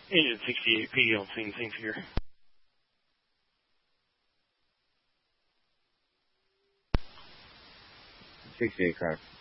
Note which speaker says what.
Speaker 1: Agent 68P on scene, St. Peter.
Speaker 2: 68 car.